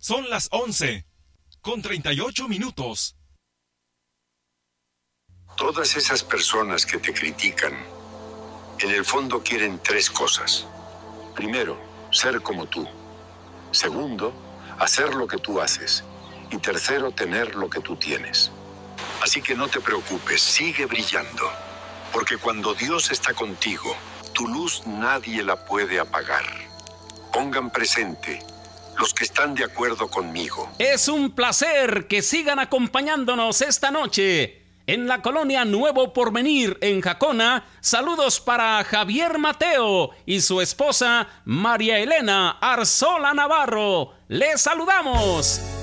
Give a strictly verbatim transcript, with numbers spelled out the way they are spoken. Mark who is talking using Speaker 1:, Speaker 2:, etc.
Speaker 1: Son las once, con treinta y ocho minutos.
Speaker 2: Todas esas personas que te critican, en el fondo quieren tres cosas. Primero, ser como tú. Segundo, hacer lo que tú haces. Y tercero, tener lo que tú tienes. Así que no te preocupes, sigue brillando. Porque cuando Dios está contigo, tu luz nadie la puede apagar. Pongan presente los que están de acuerdo conmigo.
Speaker 3: Es un placer que sigan acompañándonos esta noche en la colonia Nuevo Porvenir, en Jacona. Saludos para Javier Mateo y su esposa María Elena Arzola Navarro. ¡Les saludamos!